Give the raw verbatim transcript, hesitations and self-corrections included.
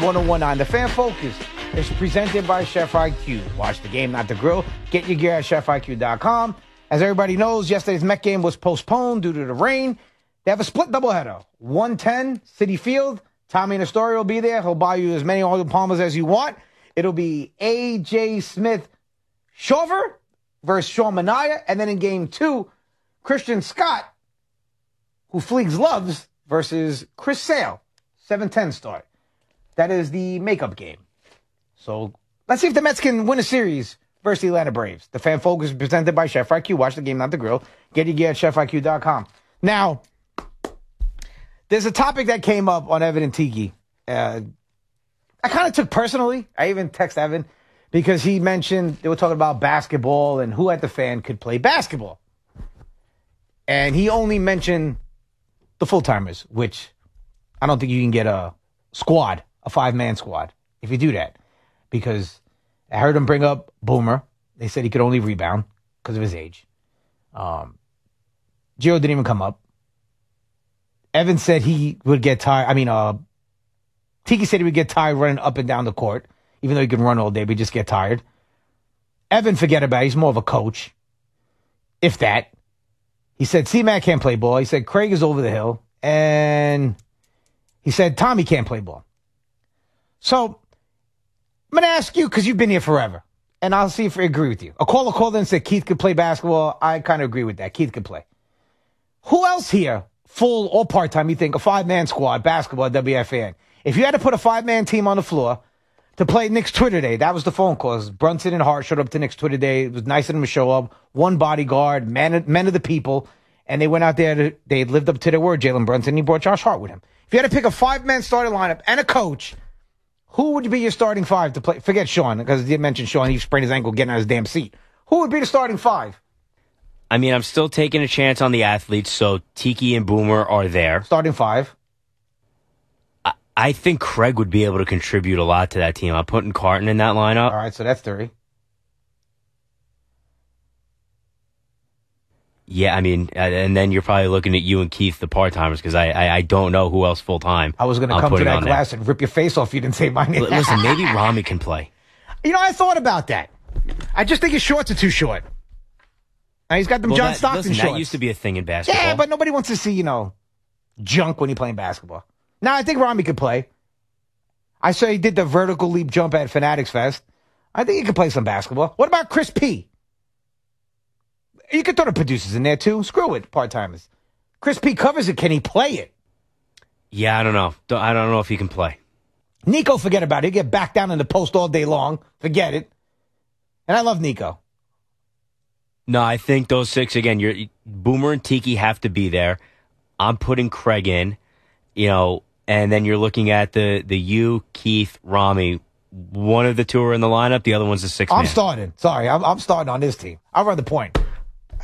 one oh one point nine. The Fan Focus is presented by Chef I Q. Watch the game, not the grill. Get your gear at chef I Q dot com. As everybody knows, yesterday's Met game was postponed due to the rain. They have a split doubleheader. one ten, Citi Field. Tommy Nestory will be there. He'll buy you as many Arnold Palmers as you want. It'll be A J Smith Shawver versus Sean Manaea. And then in game two, Christian Scott, who Fleegs loves, versus Chris Sale. seven ten start. That is the makeup game. So let's see if the Mets can win a series versus the Atlanta Braves. The Fan Focus is presented by Chef I Q. Watch the game, not the grill. Get your gear at chef I Q dot com. Now, there's a topic that came up on Evan and Tiki. Uh, I kind of took personally. I even text Evan because he mentioned they were talking about basketball and who at the Fan could play basketball. And he only mentioned the full-timers, which I don't think you can get a squad, a five-man squad, if you do that. Because I heard him bring up Boomer. They said he could only rebound because of his age. Um, Gio didn't even come up. Evan said he would get tired. I mean, uh, Tiki said he would get tired running up and down the court, even though he can run all day, but he just get tired. Evan, forget about it. He's more of a coach, if that. He said C-Mac can't play ball. He said Craig is over the hill. And he said Tommy can't play ball. So I'm going to ask you, because you've been here forever, and I'll see if I agree with you. A caller called in and said Keith could play basketball. I kind of agree with that. Keith could play. Who else here, full or part-time, you think, a five-man squad, basketball at W F A N? If you had to put a five-man team on the floor to play Knicks Twitter Day, that was the phone calls. Brunson and Hart showed up to Knicks Twitter Day. It was nice of them to show up. One bodyguard, men, men of the people, and they went out there. To, they lived up to their word, Jalen Brunson. He brought Josh Hart with him. If you had to pick a five-man starting lineup and a coach, who would be your starting five to play? Forget Sean, because I did mention Sean. He sprained his ankle getting out of his damn seat. Who would be the starting five? I mean, I'm still taking a chance on the athletes, so Tiki and Boomer are there. Starting five. I, I think Craig would be able to contribute a lot to that team. I'm putting Carton in that lineup. All right, so that's three. Yeah, I mean, and then you're probably looking at you and Keith, the part-timers, because I, I I don't know who else full-time. I was going to come to that glass and rip your face off if you didn't say my name. L- listen, maybe Rami can play. You know, I thought about that. I just think his shorts are too short. Now, he's got them well, John that, Stockton listen, shorts. That used to be a thing in basketball. Yeah, but nobody wants to see, you know, junk when he's playing basketball. Now, I think Rami could play. I saw he did the vertical leap jump at Fanatics Fest. I think he could play some basketball. What about Chris P? You could throw the producers in there, too. Screw it, part-timers. Chris P covers it. Can he play it? Yeah, I don't know. I don't know if he can play. Nico, forget about it. He'll get back down in the post all day long. Forget it. And I love Nico. No, I think those six, again, you're, Boomer and Tiki have to be there. I'm putting Craig in, you know, and then you're looking at the, the you, Keith, Rami. One of the two are in the lineup. The other one's the six man. I'm starting. Sorry, I'm, I'm starting on this team. I'll run the point.